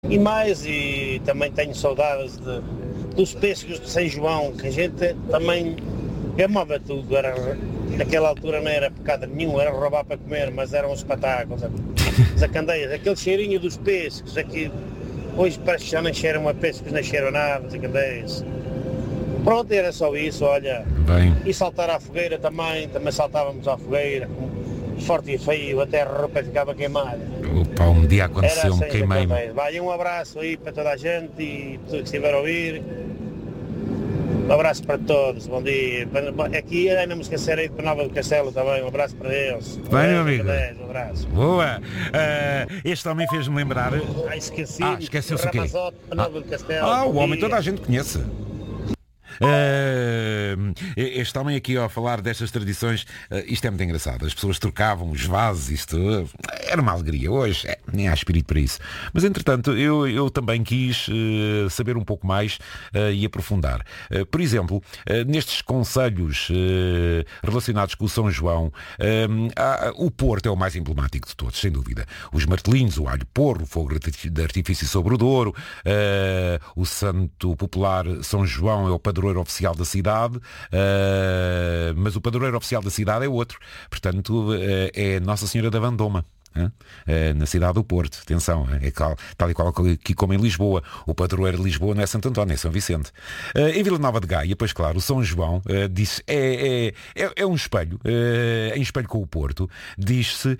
E mais, e também tenho saudades dos pêssegos de São João, que a gente também gamava tudo. Naquela altura não era pecado nenhum, era roubar para comer, mas eram uns espetáculos. As candeias, aquele cheirinho dos pêssegos, aqui, hoje parece que já nem cheiram a pêssegos, nem cheiram nada, as candeias. Pronto, era só isso, olha. Bem. E saltar à fogueira também saltávamos à fogueira, forte e feio, até a roupa ficava queimada. Opa, um dia Era aconteceu-me, assim, queimei-me. vai, um abraço aí para toda a gente e para que estiver a ouvir. Um abraço para todos, bom dia. Aqui não me esquecerei de Penalva do Castelo também, um abraço para eles. Bem, meu amigo. Um abraço. Boa. Este homem fez-me lembrar... Esqueceu-se o quê? Ramazote, Penalva do Castelo. O homem toda a gente conhece. Este homem aqui a falar destas tradições, isto é muito engraçado. As pessoas trocavam os vasos, isto era uma alegria. Hoje nem há espírito para isso. Mas entretanto eu também quis saber um pouco mais e aprofundar. Por exemplo, nestes concelhos relacionados com o São João, o Porto é o mais emblemático de todos, sem dúvida. Os martelinhos, o alho porro, o fogo de artifício sobre o Douro, o santo popular São João é o padroeiro oficial da cidade, mas o padroeiro oficial da cidade é outro. Portanto, é Nossa Senhora da Vandoma. Na cidade do Porto, atenção, é tal e qual aqui como em Lisboa. O padroeiro de Lisboa não é Santo António, é São Vicente. Em Vila Nova de Gaia, pois claro, o São João diz é um espelho, em espelho com o Porto. Diz-se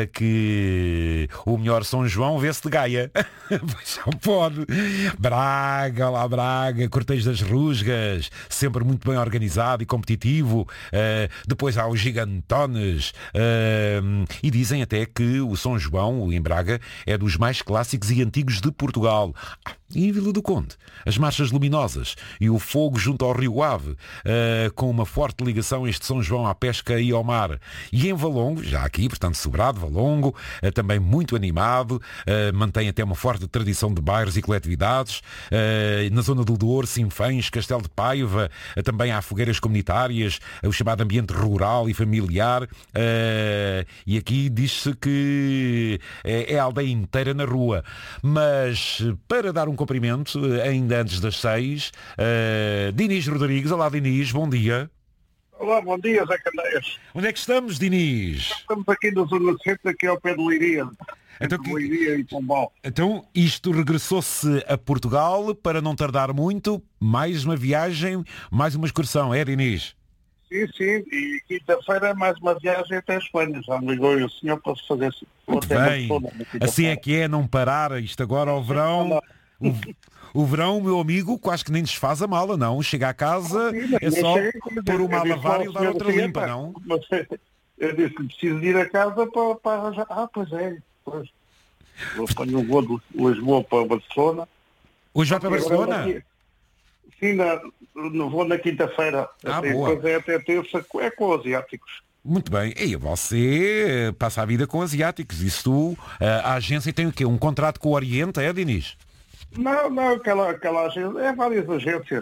que o melhor São João vê-se de Gaia. Pois não pode. Braga, lá Braga, Cortejo das Rusgas, sempre muito bem organizado e competitivo. Depois há os gigantones, e dizem até que o São João, em Braga, é dos mais clássicos e antigos de Portugal. E em Vila do Conde, as marchas luminosas e o fogo junto ao Rio Ave, com uma forte ligação este São João à pesca e ao mar. E em Valongo, já aqui, portanto, Sobrado, Valongo, também muito animado, mantém até uma forte tradição de bairros e coletividades. Na zona do Douro, Sinfãs, Castelo de Paiva, também há fogueiras comunitárias, o chamado ambiente rural e familiar. E aqui diz-se que é a aldeia inteira na rua. Mas, para dar um cumprimento, ainda antes das 6, Dinis Rodrigues. Olá, Dinis, bom dia. Olá, bom dia, Zé Candeias. Onde é que estamos, Dinis? Estamos aqui na Zona Centro, aqui ao pé de Leiria. Leiria e Pombal. Então, isto regressou-se a Portugal para não tardar muito. Mais uma viagem, mais uma excursão, é, Dinis? Sim, e quinta-feira mais uma viagem até a Espanha. Já me ligou o senhor para se fazer... Muito bem, assim é que é, não parar. Isto agora ao verão... O verão, meu amigo, quase que nem desfaz a mala, não. Chega a casa, é só pôr uma a lavar e levar outra limpa, não? Mas eu disse que preciso de ir a casa para arranjar. Pois. Eu ponho um voo de Lisboa para Barcelona. Hoje vai para Barcelona? Sim, no voo na quinta-feira. Boa. Depois até terça, é com os asiáticos. Muito bem. E você passa a vida com asiáticos. Isso, a agência tem o quê? Um contrato com o Oriente, é, Dinis? Não, aquela agência, é várias agências.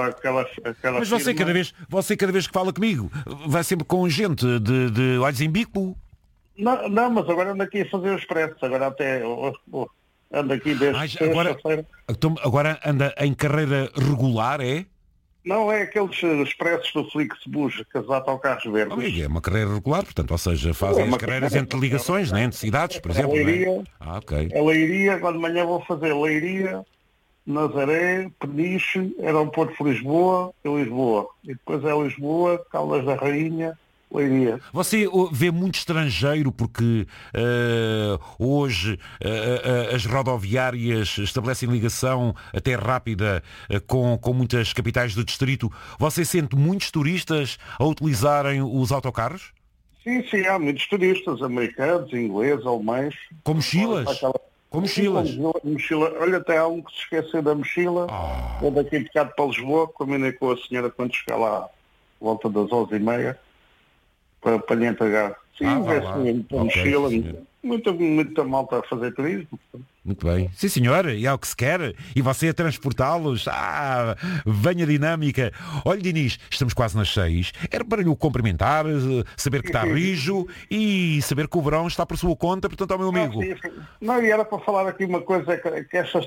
Mas você cada vez que fala comigo, vai sempre com gente de olhos em bico? Não, mas agora ando aqui a fazer os expressos, agora até ando aqui desde terça-feira. Agora anda em carreira regular, é? Não, é aqueles expressos do Flixbus, que os autocarros verdes. Amigo, é uma carreira regular, portanto, ou seja, fazem as carreiras entre ligações, né? Entre cidades, por exemplo. Leiria, ok. A Leiria, quando de manhã vou fazer Leiria, Nazaré, Peniche, Aeroporto de Lisboa e Lisboa. E depois é Lisboa, Caldas da Rainha, Leiria. Você vê muito estrangeiro porque hoje as rodoviárias estabelecem ligação até rápida com muitas capitais do distrito. Você sente muitos turistas a utilizarem os autocarros? Sim, há muitos turistas, americanos, ingleses, alemães. Com mochilas? Com mochilas? Mochila. Olha, até há um que se esqueceu da mochila. Vou daqui de bocado para Lisboa, combinei com a senhora quando chegar lá, volta das 11h30. Para lhe entregar. Sim, vê-se muita mochila, muita malta a fazer turismo. Muito bem. Sim, senhor, e é o que se quer. E você a transportá-los. Venha dinâmica. Olha, Dinis, estamos quase nas 6. Era para lhe cumprimentar, saber que está rijo e saber que o verão está por sua conta, portanto, ao meu amigo. Não, e era para falar aqui uma coisa, que estas